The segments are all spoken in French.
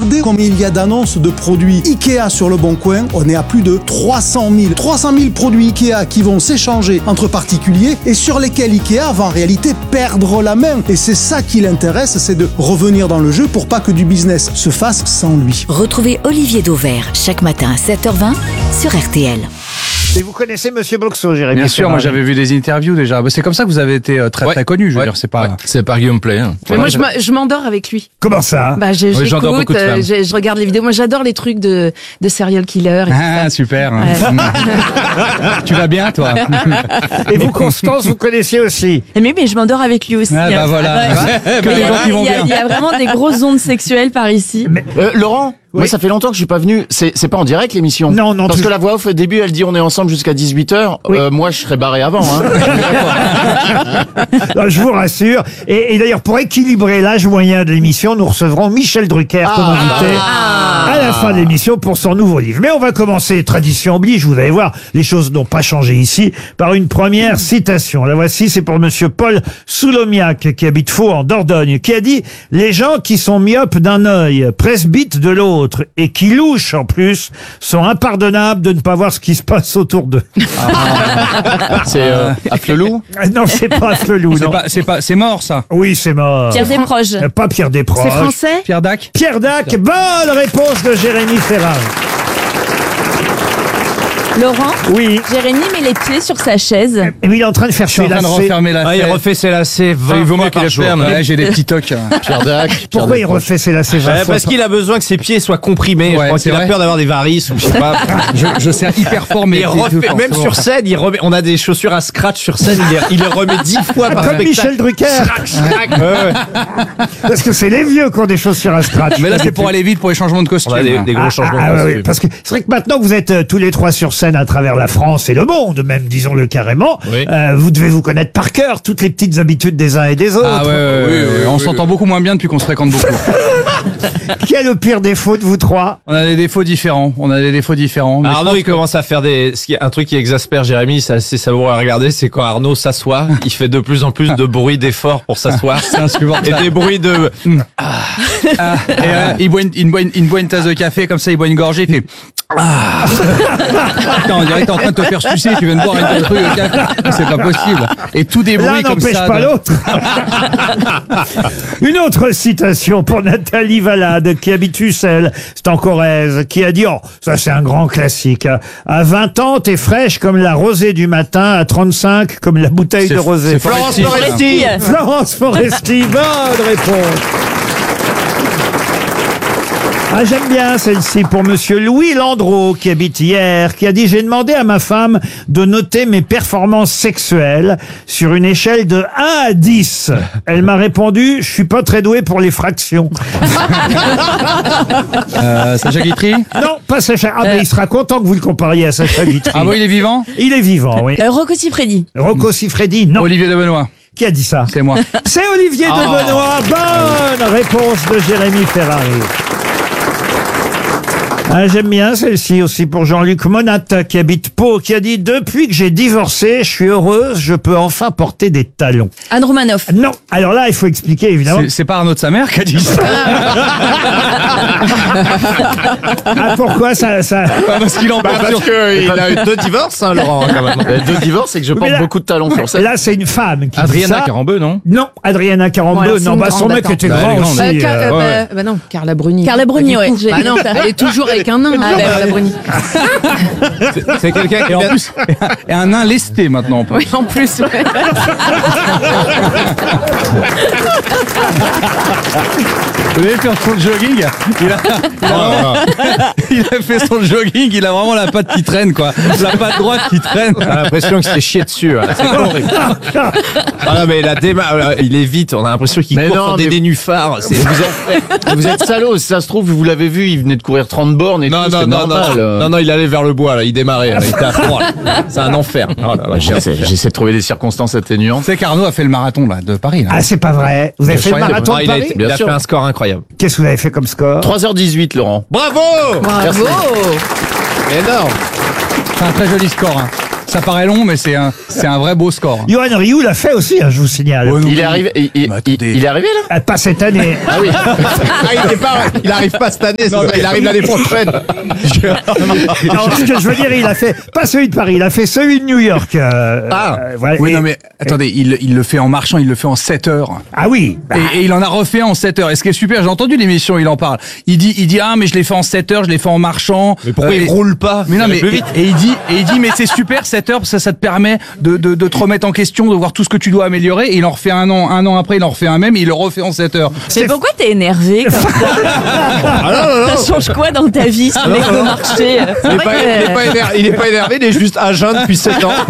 Regardez combien il y a d'annonces de produits Ikea sur le Bon Coin. On est à plus de 300 000. 300 000 produits Ikea qui vont s'échanger entre particuliers et sur lesquels Ikea va en réalité perdre la main. Et c'est ça qui l'intéresse, c'est de revenir dans le jeu pour pas que du business se fasse sans lui. Retrouvez Olivier Dauvert chaque matin à 7h20 sur RTL. Et vous connaissez Monsieur Boxo, Jérémy? Bien sûr, moi j'avais vu des interviews déjà. C'est comme ça que vous avez été très connu, je veux dire, c'est pas... C'est par gameplay. Hein. Mais moi, je m'endors avec lui. Comment ça? Bah, j'endors beaucoup de femmes. je regarde les vidéos. Moi, j'adore les trucs de serial killer. Et Ah, super. Ouais. Tu vas bien, toi? Et vous, Constance, vous connaissiez aussi? mais je m'endors avec lui aussi. Ah, bah voilà. Que les gens qui vont bien. Il y a vraiment des grosses ondes sexuelles par ici. Laurent, moi ça fait longtemps que je suis pas venu. C'est pas en direct l'émission? Non. Parce que la voix off au début, elle dit on est ensemble jusqu'à 18h. Oui. Moi je serais barré avant. Hein. Non, je vous rassure. Et d'ailleurs, pour équilibrer l'âge moyen de l'émission, nous recevrons Michel Drucker comme invité à la fin de l'émission pour son nouveau livre. Mais on va commencer, tradition oblige, vous allez voir, les choses n'ont pas changé ici, par une première citation. La voici, c'est pour monsieur Paul Soulomiac, qui habite Faux en Dordogne, qui a dit « Les gens qui sont myopes d'un œil, presbytes de l'autre, et qui louchent en plus, sont impardonnables de ne pas voir ce qui se passe autour d'eux. » C'est Afflelou? Non, c'est pas Afflelou, non. C'est mort, ça. Oui, c'est mort. Pierre Desproges. Pas Pierre Desproges. C'est français? Pierre Dac? Pierre Dac, bonne réponse de Jérémy Ferrari. Laurent? Oui. Jérémy met les pieds sur sa chaise. Et il est en train de faire Je suis en ses train de lacets. refermer la Il refait ses lacets 20 Il vaut mieux fois qu'il par les jour. ferme. Ouais, j'ai des petits tocs. Pierre Dac. Pourquoi il refait ses lacets 20 fois Parce qu'il a besoin que ses pieds soient comprimés. Ouais, je pense c'est qu'il a vrai. peur d'avoir des varices ou je sais pas. Je sers hyper fort, mais Il refait, même sur scène, on a des chaussures à scratch sur scène, il les remet 10 fois par Comme spectacle. Michel Drucker. Parce que c'est les vieux qui ont des chaussures à scratch. Mais là, c'est pour aller vite pour les changements de costume. On a des gros changements. Ah, de oui, costume. parce que c'est vrai que maintenant que vous êtes tous les trois sur scène à travers la France et le monde, même disons-le carrément, Oui. vous devez vous connaître par cœur toutes les petites habitudes des uns et des autres. Ah ouais, on s'entend beaucoup moins bien depuis qu'on se fréquente beaucoup. Qui a le pire défaut de vous trois? On a des défauts différents. Mais Arnaud, il commence à faire un truc qui exaspère Jérémy, c'est assez savoureux à regarder, c'est quand Arnaud s'assoit, il fait de plus en plus de bruits d'efforts pour s'asseoir. c'est insupportable. Et des bruits de... Il boit une tasse de café, comme ça, il boit une gorgée, il fait... Putain, on dirait que t'es en train de te faire sucer, tu viens de boire un truc de café. C'est pas possible. Et tout des bruits L'un comme n'empêche ça. pas l'autre. Une autre citation pour Nathalie Valade, qui habite Ussel, c'est en Corrèze, qui a dit, oh, ça c'est un grand classique, hein. À 20 ans, t'es fraîche comme la rosée du matin, à 35, comme la bouteille de rosée. c'est Florence Foresti. Florence Foresti, bonne réponse. Ah, j'aime bien celle-ci pour monsieur Louis Landreau, qui habite hier, qui a dit « J'ai demandé à ma femme de noter mes performances sexuelles sur une échelle de 1 à 10. Elle m'a répondu « Je suis pas très doué pour les fractions. Sacha Guitry » Non, pas Sacha. Ah, mais il sera content que vous le compariez à Sacha Guitry. Ah bon, il est vivant? Il est vivant, oui. Rocco Siffredi. Rocco Siffredi, non. Olivier de Benoît. Qui a dit ça? C'est moi. C'est Olivier de Benoît. Bonne réponse de Jérémy Ferrari. Ah, j'aime bien celle-ci aussi pour Jean-Luc Monat, qui habite Pau, qui a dit « Depuis que j'ai divorcé, je suis heureuse, je peux enfin porter des talons. Anne Romanoff. » Non, alors là, il faut expliquer, évidemment. C'est pas Arnaud de sa mère qui a dit ça. Ah, pourquoi ça... Parce qu'il en parle sur... qu'il a eu 2 divorces, hein, Laurent, quand même. 2 divorces, c'est que je Mais porte là- beaucoup de talons sur scène. Là, c'est une femme qui dit Adriana ça. Carambeu, non? Non, Adriana Carambeu, Bon, alors, c'est non, une bah, son grande, mec d'accord. était Bah, elle grand est grande. aussi. Bah non, Carla Bruni. Carla Bruni, ouais. Bah non, elle est toujours avec un nain, Carla Bruni. C'est quelqu'un qui Et en plus, et un nain lesté maintenant. Oui, en plus, ouais. Vous avez fait son jogging, il a fait son jogging, il a vraiment la patte qui traîne, quoi. La patte droite qui traîne. On a l'impression que c'est chié dessus. Hein. C'est horrible. Ah non, mais la démarche, il est vite. On a l'impression qu'il Mais court non, sur des mais- nénuphars. C'est Vous êtes salaud, si ça se trouve, vous l'avez vu, il venait de courir 30 bornes et non, tout, non, c'est non, normal. non, non, il allait vers le bois, là. Il démarrait, là. Il était à fond, là. C'est un enfer. Oh là là, J'essaie de trouver des circonstances atténuantes. C'est qu'Arnaud a fait le marathon, là, de Paris, là. Ah, c'est pas vrai. Vous avez fait le marathon de il a, Paris? il a Bien fait sûr. un score incroyable. Qu'est-ce que vous avez fait comme score? 3h18, Laurent. Bravo! Bravo. Énorme. C'est un très joli score, hein. Ça paraît long, mais c'est un vrai beau score. Johan Rioux l'a fait aussi, hein, je vous signale. Ouais, non, Il est arrivé, il est arrivé là? Pas cette année. Ah oui. Il arrive pas cette année, il arrive l'année prochaine. Alors, ce que je veux dire, il a fait, pas celui de Paris, il a fait celui de New York. Voilà. Oui, Et- non, mais attendez, il le fait en marchant, il le fait en 7 heures. Ah oui. Bah, Et il en a refait en 7 heures. Et ce qui est super, j'ai entendu l'émission, il en parle. Il dit, ah, mais je l'ai fait en 7 heures, je l'ai fait en marchant. Mais pourquoi il roule pas? Mais non, Ça va mais, plus vite. et il dit, mais c'est super 7 heures, parce que ça te permet de te remettre en question, de voir tout ce que tu dois améliorer. Et il en refait un an après, il en refait un même, et il le refait en 7 heures. Mais pourquoi t'es énervé comme ça? Ça change quoi dans ta vie, ce mec de marché? Il est pas énervé, il est juste à jeun depuis 7 ans.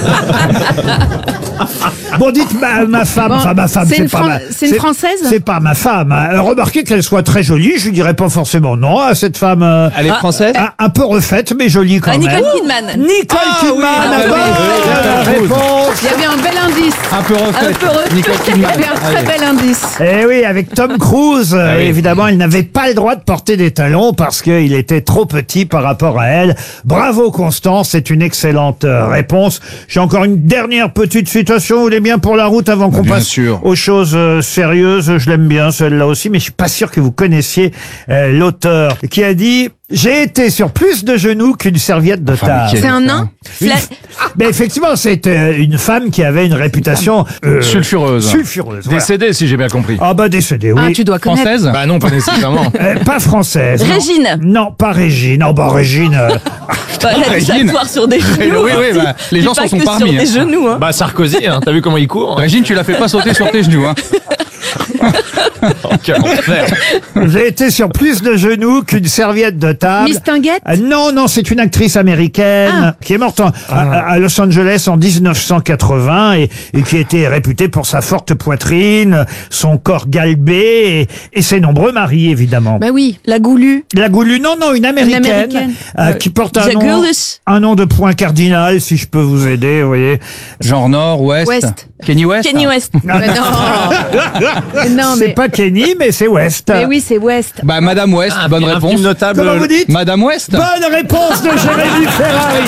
Bon, dites ma femme, Bon, enfin ma femme, c'est une pas Fran- ma- c'est une Française C'est pas ma femme. Hein. Remarquez qu'elle soit très jolie, je lui dirais pas forcément non à cette femme. Elle est française? Un peu refaite, mais jolie quand même. Nicole Kidman. Nicole Kidman, bonne réponse. Il y avait un bel indice. Un peu refait. Un peu refait. Nicole Il y Kidman. avait un très bel indice. Eh oui, avec Tom Cruise, évidemment, il n'avait pas le droit de porter des talons parce qu'il était trop petit par rapport à elle. Bravo Constance, c'est une excellente réponse. J'ai encore une dernière petite citation, vous voulez bien pour la route avant qu'on bien passe sûr. aux choses sérieuses. Je l'aime bien celle-là aussi, mais je suis pas sûr que vous connaissiez l'auteur qui a dit « J'ai été sur plus de genoux qu'une serviette de table ». C'est un nain? Mais effectivement, c'est une femme qui avait une réputation Sulfureuse. sulfureuse. Voilà. Décédé, si j'ai bien compris. Ah bah décédée, oui. Ah, tu dois connaître. Française? Bah non, pas nécessairement. Pas française. non. Régine. Non, pas Régine. Non, bah Régine. Bah, elle a dû Régine. s'asseoir sur des genoux. Oui, oui, bah, les gens pas s'en sont que parmi. sur des genoux, hein. Bah Sarkozy, hein, t'as vu comment il court? Régine, tu la fais pas sauter sur tes genoux, hein. Oh, quel enfer. J'ai été sur plus de genoux qu'une serviette de table. Miss Tinguette Non, c'est une actrice américaine qui est morte à Los Angeles en 1980 et qui était réputée pour sa forte poitrine, son corps galbé et ses nombreux maris, évidemment. Bah oui, la Goulue. La Goulue, non, une américaine, Américaine. qui porte Gillis. un nom de point cardinal, si je peux vous aider, vous voyez. Genre Nord, Ouest. Ouest. Kenny West. Kenny West. Mais non. Mais non, C'est mais. pas Kenny, mais c'est West. Mais oui, c'est West. Bah, Madame West, bonne Un réponse. film notable. Comment vous dites Madame West. Bonne réponse de Jérémy Ferrari.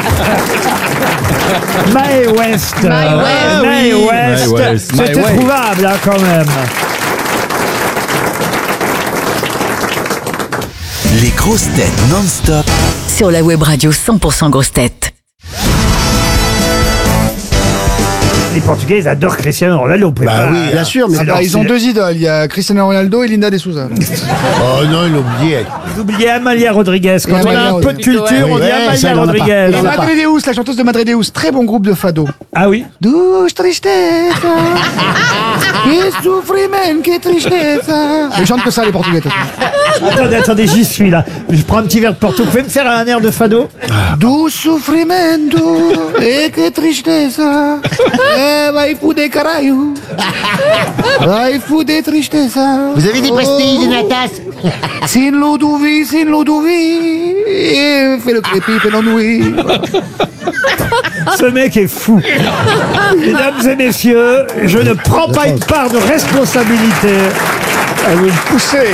Mae West. Mae West. Mae oui. West. Mae West. C'était Mae West. trouvable, hein, quand même. Les grosses têtes non-stop. Sur la web radio 100% grosses têtes. Les Portugais, ils adorent Cristiano Ronaldo. vous pouvez Bah pas- oui, bien sûr, mais Alors, ils ont c'est- deux idoles, il y a Cristiano Ronaldo et Linda de Souza. Oh non, il a oublié. Vous oubliez Amalia Rodriguez. Quand on a Amalia un peu de Rodriguez. culture, on dit Ouais, Amalia ça, il en a pas. Rodriguez. Et Madre Deus, la chanteuse de Madre Deus, très bon groupe de fado. Ah oui Douce tristeza, que sufriment, que tristeza. Ils chantent que ça, les Portugais. Attendez, j'y suis là. Je prends un petit verre de Porto. Vous pouvez me faire un air de fado Do sofrimento, e que tristeza. Vai fuder, caralho. Vai fuder, tristeza. Vous avez des pastilles, Natas? Sin Ludovic, fais le crépi, fais l'ennui. Ce mec est fou. Mesdames et messieurs, je ne prends pas une part de responsabilité. Elle veut me pousser.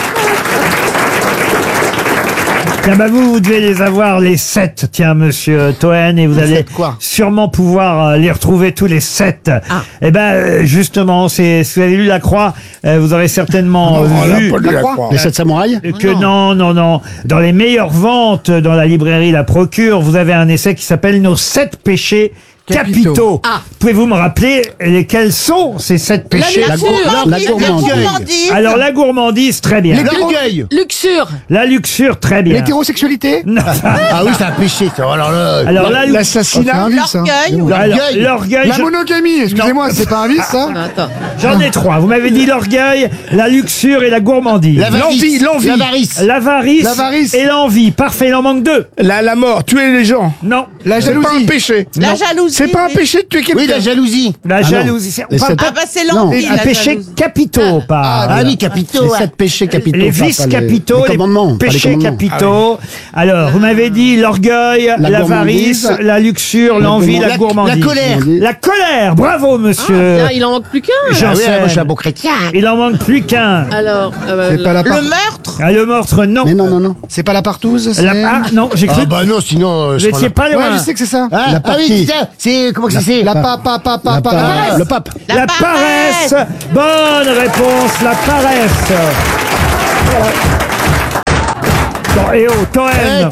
Tiens, bah vous devez les avoir les 7, tiens, monsieur Toen, et vous allez 7 quoi sûrement pouvoir les retrouver tous les 7. Eh ben, justement, si vous avez lu La Croix, vous aurez certainement vu La croix. Les 7 samouraïs que non. Dans les meilleures ventes dans la librairie La Procure, vous avez un essai qui s'appelle Nos 7 péchés capitaux. Pouvez-vous me rappeler lesquels sont ces 7 péchés? La gourmandise. Alors, la gourmandise, très bien. L'orgueil. Luxure. La luxure, très bien. L'hétérosexualité. Non. Ah oui, c'est un péché, ça. Alors là. Alors, L'assassinat. l'orgueil, La monogamie, excusez-moi, c'est pas un vice, ça? j'en ai 3. Vous m'avez dit l'orgueil, la luxure et la gourmandise. L'avarice. L'avarice. L'avarice et l'envie. Parfait, il en manque 2. La mort, tuer les gens. Non. La jalousie. péché. La jalousie. C'est pas un péché de tuer quelqu'un. Oui, la jalousie. La jalousie. C'est Les sept- c'est l'envie. un péché capitaux, pas. Ah oui, capitaux. Les 7 péchés capitaux. Les pas vices les- capitaux, les commandements, pas les péchés commandements. capitaux. Alors, vous m'avez dit l'orgueil, l'avarice, gourmandise, la luxure, l'envie, la gourmandise. La colère. La colère, bravo monsieur. Il en manque plus qu'un. Janssen. Ah oui, moi je suis un bon chrétien. Il en manque plus qu'un. Alors, C'est pas la part- meurtre. Ah, le meurtre, non. Mais non, non, non. C'est pas la partouze, c'est... Ah, non, j'ai cru. Ah bah non, sinon... Vous n'étiez pas loin. Ouais, je sais que c'est ça. Ah, La ah oui, partie. c'est ça. C'est... Comment que c'est La paresse. Le pape. La paresse. Bonne réponse, la paresse. Bon, et oh, Toen.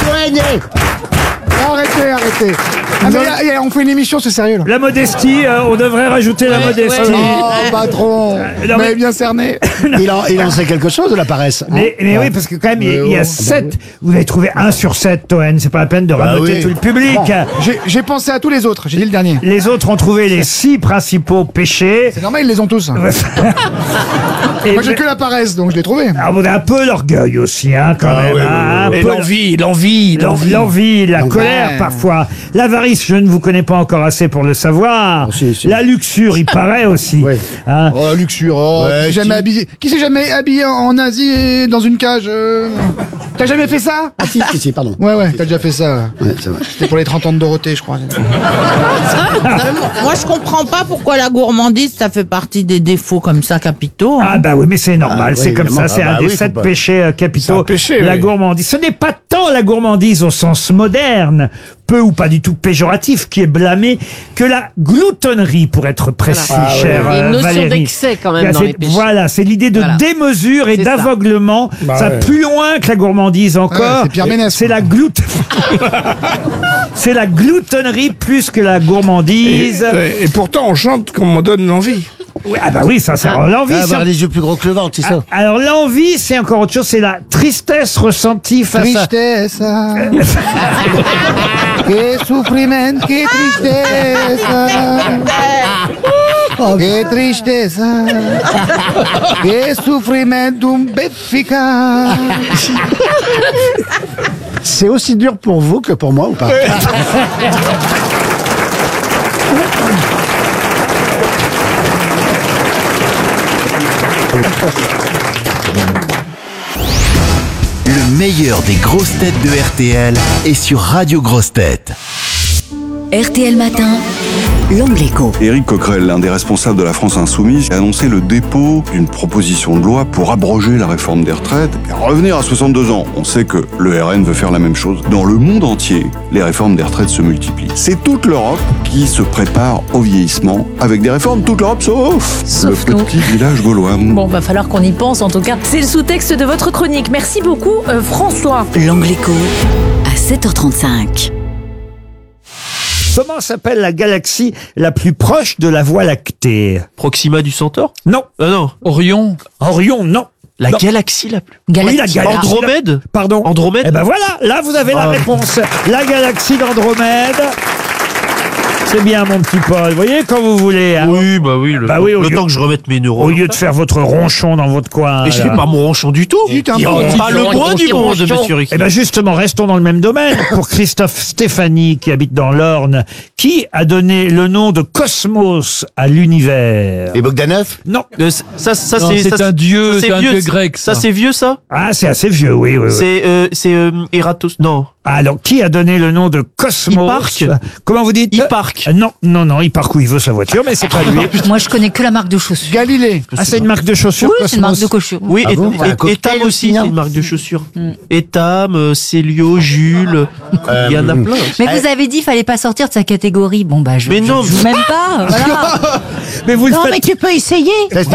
Arrêtez. Ah, mais on fait une émission, c'est sérieux, là. La modestie, on devrait rajouter la modestie. Oh, patron. non, mais- bien cerné. Il en sait quelque chose de la paresse. Mais oui, parce que quand même, il y a 7. Vous avez trouvé 1 sur 7, Toen. C'est pas la peine de raboter oui. tout le public. J'ai pensé à tous les autres, j'ai dit le dernier. Les autres ont trouvé les 6 principaux péchés. C'est normal, ils les ont tous. Et Moi, j'ai que la paresse, donc je l'ai trouvé. alors, vous avez un peu l'orgueil aussi, hein, quand même. hein, un Et peu l'envie, la colère parfois. L'avarice, je ne vous connais pas encore assez pour le savoir. Si. La luxure, il paraît aussi. Ouais. Hein. Oh, luxure, Ouais, qui s'est jamais habillé en Asie et dans une cage T'as jamais fait ça? Ah si, pardon. Ouais, t'as déjà fait ça. Ouais, c'est vrai. C'était pour les 30 ans de Dorothée, je crois. Moi, je comprends pas pourquoi la gourmandise, ça fait partie des défauts comme ça capitaux. Ah bah oui, mais c'est normal, Ah, c'est oui, comme ça, évidemment. c'est Ah un bah des oui, 7 faut pas- péchés capitaux. C'est un péché, la oui. gourmandise. Ce n'est pas tant la gourmandise au sens moderne, peu ou pas du tout péjoratif, qui est blâmée, que la gloutonnerie, pour être précis, chère Il y a une notion Valérie. d'excès quand même dans les péchés. Voilà, c'est l'idée de Voilà. démesure et C'est ça. d'aveuglement. Ça va plus loin que la gourmandise encore. c'est Pierre Ménès, C'est la c'est la gloutonnerie plus que la gourmandise. Et pourtant, on chante qu'on me donne l'envie. Oui, ah bah oui, ça c'est l'envie. Ah, c'est- avoir les yeux plus gros que le ventre, c'est ça. Alors l'envie, c'est encore autre chose, c'est la tristesse ressentie face à... Tristeza. Que sufrimiento, que tristeza. Que tristeza. Que sufrimiento béfica. C'est aussi dur pour vous que pour moi ou pas? Le meilleur des grosses têtes de RTL est sur Radio Grosses Têtes. RTL Matin, l'angle écho. Éric Coquerel, l'un des responsables de la France Insoumise, a annoncé le dépôt d'une proposition de loi pour abroger la réforme des retraites et revenir à 62 ans. On sait que le RN veut faire la même chose. Dans le monde entier, les réformes des retraites se multiplient. C'est toute l'Europe qui se prépare au vieillissement avec des réformes, toute l'Europe sauf le nous. petit village gaulois. Bon, va falloir qu'on y pense en tout cas. C'est le sous-texte de votre chronique. Merci beaucoup, François. L'angle écho à 7h35. Comment s'appelle la galaxie la plus proche de la Voie lactée? Proxima du Centaure? Non. Non. Orion. Orion, non. La Non. galaxie la plus. Oui, la galaxie. Andromède? Pardon. Andromède? Eh ben voilà, là vous avez la réponse. La galaxie d'Andromède. C'est bien, mon petit Paul. Vous voyez, quand vous voulez. Hein. Oui, bah oui. Le, Bah oui, au le lieu- temps que je remette mes neurones. Au lieu de faire votre ronchon dans votre coin. Et je fais là. pas mon ronchon du tout. Putain, Pas le moins du monde, monsieur Ricky. Eh ben justement, restons dans le même domaine. Pour Christophe Stéphanie, qui habite dans l'Orne, qui a donné le nom de Cosmos à l'univers? Et Bogdanov? Non. Ça, Non, c'est un dieu, ça, c'est un vieux, dieu grec. Ça, c'est vieux, ça? Ah, c'est assez vieux, oui, oui, oui. C'est Eratos. Non. Alors, qui a donné le nom de Cosmos? Hipparque. Comment vous dites? Hipparque. Non, Hipparque, où il veut sa voiture, mais c'est pas lui. Moi, je connais que la marque de chaussures. Galilée. Ah, c'est une marque de chaussures, Oui, c'est une marque Cosmos? de chaussures. Oui, Ah bon Enfin, un cocktail Etam aussi, aussi, hein. c'est une marque de chaussures. Etam, Célio, Jules, il y en a plein. Mais vous avez dit qu'il fallait pas sortir de sa catégorie. Bon, bah, je Mais non, joue même pas. Voilà. Mais vous le Non, faites. mais tu peux essayer.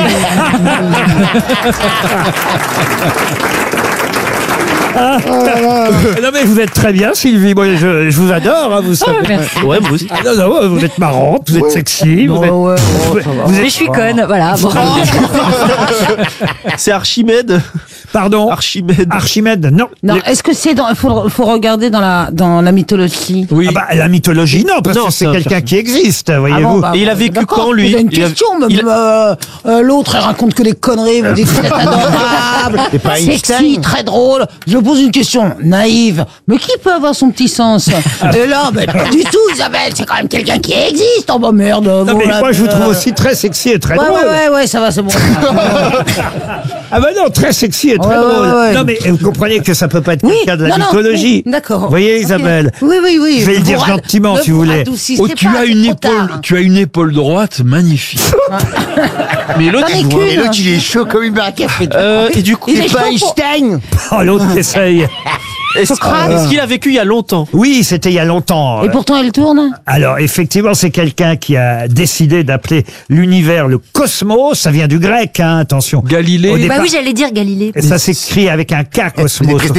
Non, mais vous êtes très bien, Sylvie. Moi, je vous adore, hein, vous savez. Merci. Ouais, moi aussi. Ah, non, vous êtes marrante, vous êtes sexy. Vous êtes... Ouais, vous êtes- Mais je suis conne, voilà. Bon. C'est Archimède. Pardon? Archimède. Archimède, non. Non, est-ce que c'est dans, faut regarder dans la mythologie? Oui. Ah bah, la mythologie, non, parce Non, que c'est c'est un quelqu'un qui existe, Ah voyez-vous. bon, bah, Et il a vécu d'accord, quand, lui? Il a une Il a- question, il l'autre, elle raconte que des conneries, me dit que c'est adorable, C'est pas sexy, Einstein. très drôle. Je lui pose une question naïve, mais qui peut avoir son petit sens? Et là, ben, pas du tout, Isabelle, c'est quand même quelqu'un qui existe. Oh bah merde. Non, mais voilà, moi, je vous trouve aussi très sexy et très Ouais, drôle. ouais, ça va, c'est bon. Ah bah non, très sexy et très Ouais, ouais, drôle. ouais. Non, mais vous comprenez que ça peut pas être Oui, quelqu'un de la non, non, mythologie. oui, d'accord. Vous voyez, Ok. Isabelle? Oui. Je vais le dire gentiment, si vous voulez. Oh, tu as une épaule droite magnifique. Mais l'autre, J'en ai il voit- qu'une. Et l'autre, il est chaud comme une barre à café. et du coup, Il est C'est pas chaud pour- Einstein. Oh, l'autre qui essaye. est-ce qu'il a vécu il y a longtemps? Oui, c'était il y a longtemps. Et pourtant, elle tourne. Alors, effectivement, c'est quelqu'un qui a décidé d'appeler l'univers le cosmos. Ça vient du grec, hein, attention. Galilée. Au Bah départ, oui, j'allais dire Galilée. ça s'écrit avec un K, cosmos.